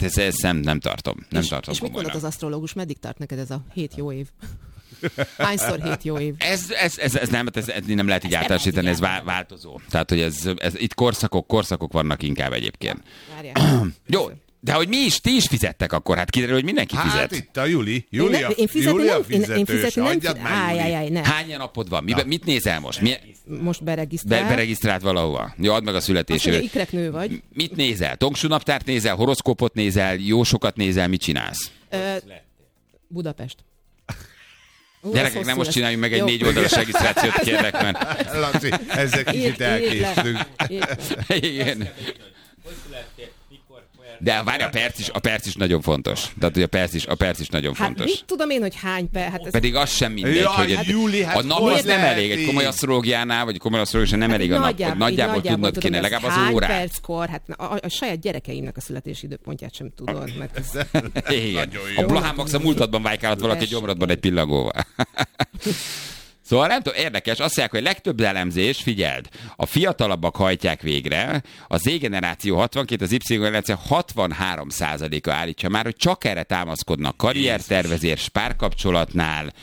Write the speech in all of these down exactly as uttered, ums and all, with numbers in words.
hát ez, ez nem, nem tartom. Nem és, tartom és mit mondott az asztrológus, meddig tart neked ez a hét jó év? Hányszor hét jó év? Ez, ez, ez, ez, nem, ez, ez nem lehet így általánosítani, ez változó. Tehát, hogy ez, ez, itt korszakok, korszakok vannak inkább egyébként. Jó, de hogy mi is, ti is fizettek akkor, hát kiderül, hogy mindenki fizet. Hát itt a Juli. Júlia, én, én fizetni Júlia nem, fizetős. én fizetni nem, Adjad már, áj, áj, áj, nem. Hány napod van? Mi, mit nézel most? Mi, most beregisztrál. be, beregisztrált valahova. Jó, add meg a születésével. Azt mondja, ikrek nő vagy. Mit nézel? Tongsú naptárt nézel, horoszkópot nézel, jósokat nézel, mit csinálsz? Ö, Budapest. Uh, Gyerekek, nem most csináljunk meg egy jó. négy oldalas regisztrációt, kérlek, mert... Laci, ezzel kicsit elkésztünk. Igen. De várj, a perc is, a perc is nagyon fontos. Tehát, hogy a perc is, a perc is nagyon hát fontos. mit tudom én, hogy hány perc? Hát ez... Pedig az sem mindegy, ja, hogy hát Júli, hát a nap az nem elég. Egy komoly asztrológiánál, vagy komoly asztrológiánál nem hát elég a nap. Nagyjából, Nagyjából, nagyjából tudnod tudom, kéne, legalább az hány órát. Hány perckor? Hát a, a, a saját gyerekeimnek a születési időpontját sem tudod. Mert ez... Igen. A Blahán Max a múltadban vájkálott valaki gyomrodban egy pillangóval. Szóval nem tudom, érdekes, azt mondják, hogy legtöbb elemzés, figyeld, a fiatalabbak hajtják végre, a Z-generáció hatvankét, az Y-generáció hatvanhárom százaléka állítja már, hogy csak erre támaszkodnak karriertervezés, párkapcsolatnál,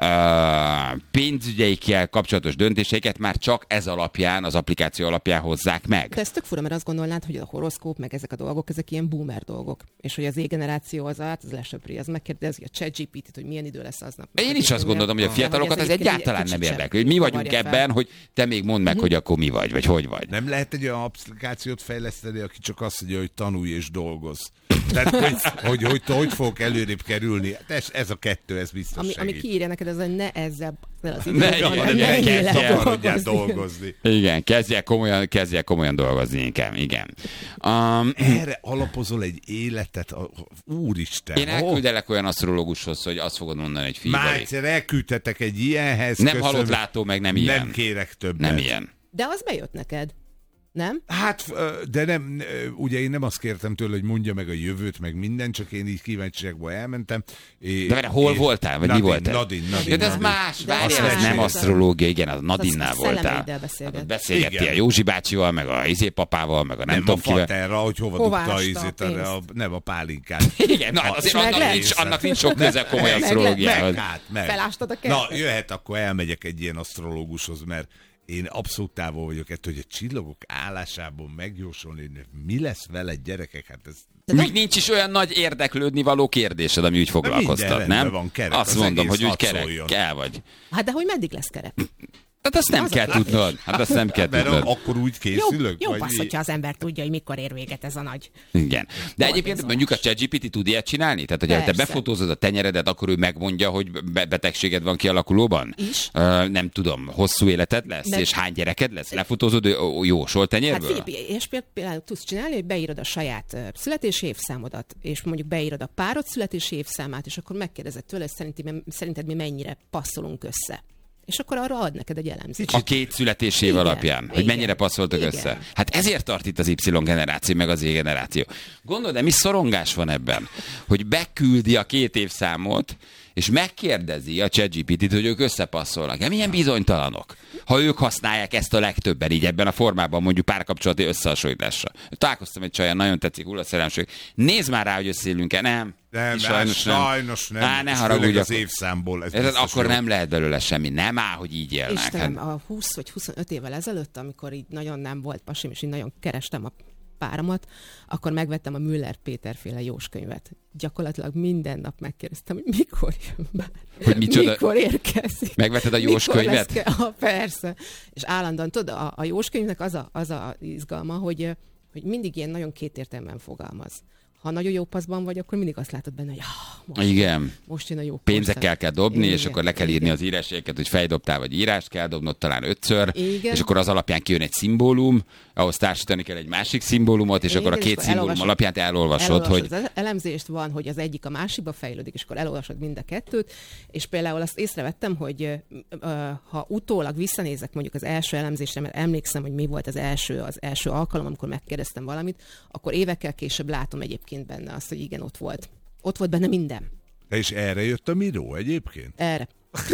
uh, pénzügyeikkel kapcsolatos döntéseiket már csak ez alapján, az applikáció alapján hozzák meg. De ez tök fura, mert azt gondolnád, hogy a horoszkóp, meg ezek a dolgok, ezek ilyen boomer dolgok. És hogy az Z-generáció az, hát az lesöpri, az megkérdezi a ChatGPT-t, hogy milyen idő lesz aznap. Én is azt gondolom, hogy a fiatalokat az egyáltalán nem érdekli, hogy mi vagyunk ebben, hogy te még mondd meg, hogy akkor mi vagy, vagy hogy vagy. Nem lehet egy olyan applikációt fejleszteni, aki csak azt mondja, hogy tanulj és dolgozz. Tehát, hogy hogy, hogy, hogy fogok előrébb kerülni. Ez, ez a kettő, ez biztos ami, segít. ami kiírja neked, az, hogy ne ezzel az ne, időben, ne, ne, ne, ne, ne, ne, Maradjál dolgozni. Igen, kezdjél komolyan, kezdjél komolyan dolgozni inkább, igen. Um, Erre alapozol egy életet, a, úristen. Én elküldelek olyan asztrológushoz, hogy azt fogod mondani, hogy figyelj. Már egyszer elküldtetek egy ilyenhez. Nem köszönöm. halott látó, meg nem ilyen. Nem kérek többet. Nem ilyen. De az bejött neked. Nem? Hát, de nem, ugye én nem azt kértem tőle, hogy mondja meg a jövőt, meg minden, csak én így kíváncsiságból elmentem. És, de várj, hol voltál? Vagy Nadine, mi voltál? Nadine, Nadine, ja, de ez Nadine. más, De várjál, ez más. nem asztrológia, igen, az Nadinnál voltál. beszélget. Beszélgettél a Józsi bácsival, meg a izé papával, meg a nem, Nem tudom a kivel. faterra, hogy hova Hová dugta a ásta izét, a a, a, nem a pálinkát. Igen, na, azért meg annak lehet. nincs, annak nincs sok köze komoly Meg asztrológiához. Meg, hát, meg. Felástad a Na, kertet? jöhet, akkor elmegyek egy ilyen asztrológushoz, mert én abszolút távol vagyok ettől, hogy a csillagok állásából megjósolni, hogy mi lesz vele, gyerekek, hát ez... Még nincs is olyan nagy érdeklődni való kérdésed, ami úgy foglalkoztat, minden nem? van, kerek, azt az mondom, egész hogy úgy hadd kerek, szóljon. kell vagy. Hát de hogy meddig lesz kerek? Hát azt nem Az kell a- tudnod. Hát azt nem kell Mert tudnod. akkor úgy készülök? Jó, jó vagy passz, mi? hogyha az ember tudja, hogy mikor ér véget ez a nagy. Igen. De egyébként pénzolás. mondjuk a ChatGPT tud ilyet csinálni? Tehát, hogyha te Persze. befotózod a tenyeredet, akkor ő megmondja, hogy be- betegséged van kialakulóban? Is. Uh, nem tudom, hosszú életed lesz? Nem. És hány gyereked lesz? Lefotózod ő jósol Hát tenyérből? Filip, és például tudsz csinálni, hogy beírod a saját ö, születési évszámodat, és mondjuk beírod a párod születési évszámát, és akkor megkérdezed tőle, szerinted, szerinted mi mennyire passzolunk össze. És akkor arra ad neked egy elemzést. A két születésév Igen, alapján, hogy igen, mennyire passzoltak igen. össze. Hát ezért tart itt az Y-generáció, meg az Z-generáció. Gondolod, de mi szorongás van ebben, hogy beküldi a két évszámot, és megkérdezi a ChatGPT-t, hogy ők összepasszolnak. De milyen bizonytalanok, ha ők használják ezt a legtöbben így ebben a formában, mondjuk párkapcsolati összehasonlításra. Találkoztam egy csajjal, nagyon tetszik, hullaszerelmség. Nézd már rá, hogy összeélünk-e. Nem. Nem, sajnos nem. sajnos nem. Á, ne És haragudj, főleg az akkor- évszámból. Ez Ez biztos akkor jó. nem lehet belőle semmi. Nem áll, hogy így élnek. Istenem, Hát, a húsz vagy huszonöt évvel ezelőtt, amikor így nagyon nem volt pasim, és így nagyon kerestem a páramat, akkor megvettem a Müller Péter féle Jós könyvet. Gyakorlatilag minden nap megkérdeztem, hogy mikor jön már. Hogy micsoda- Mikor érkezik. Megvetted a Jós Mikor könyvet? lesz ke- ah, persze. És állandóan, tudod, a, a Jós könyvnek az a, az a izgalma, hogy, hogy mindig ilyen nagyon kétértelműen fogalmaz. Ha nagyon jó paszban vagy, akkor mindig azt látod benne, hogy ah, most, igen. most jön a jó Pénzekkel korszak. kell dobni, Igen, és akkor le kell írni igen. az írásjegyeket, hogy feldobtál, vagy írást kell dobnod talán ötször, Igen. és akkor az alapján kijön egy szimbólum, ahhoz társítani kell egy másik szimbólumot, és Igen, akkor a és két akkor szimbólum elolvasod- alapján te elolvasod, elolvasod hogy az elemzést, van, hogy az egyik a másikba fejlődik, és akkor elolvasod mind a kettőt, és például azt észrevettem, hogy ö, ha utólag visszanézek mondjuk az első elemzésre, mert emlékszem, hogy mi volt az első, az első alkalom, amikor megkérdeztem valamit, akkor évekkel később látom egyébként benne azt, hogy igen, ott volt. Ott volt benne minden. És erre jött a Miró egyébként? Erre.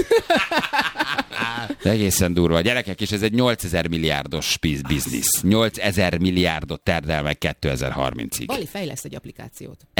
de egészen durva. Gyerekek, és ez egy nyolcezer milliárdos biz- biznisz. nyolcezer milliárdot terdel meg kétezer-harmincig. Bali fejleszt egy applikációt.